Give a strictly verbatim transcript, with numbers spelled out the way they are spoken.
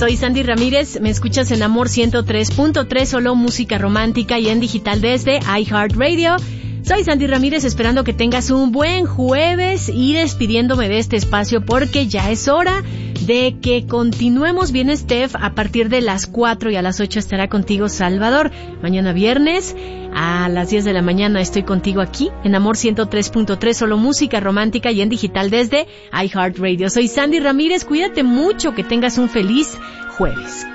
Soy Sandy Ramírez, me escuchas en Amor ciento tres punto tres, solo música romántica y en digital desde iHeartRadio. Soy Sandy Ramírez, esperando que tengas un buen jueves y despidiéndome de este espacio porque ya es hora de que continuemos. Viene Steph a partir de las cuatro y a las ocho estará contigo Salvador. Mañana viernes a las diez de la mañana estoy contigo aquí en Amor ciento tres punto tres, solo música romántica y en digital desde iHeartRadio. Soy Sandy Ramírez, cuídate mucho, que tengas un feliz jueves.